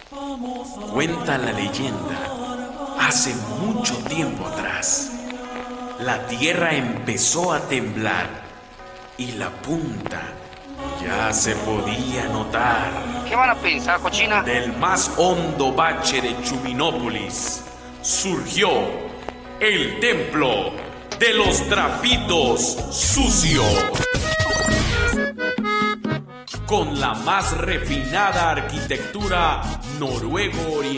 Cuenta la leyenda, hace mucho tiempo atrás, la tierra empezó a temblar y la punta ya se podía notar. ¿Qué van a pensar, cochina? Del más hondo bache de Chuminópolis surgió el templo de los trapitos sucios. Con la más refinada arquitectura noruego-oriental.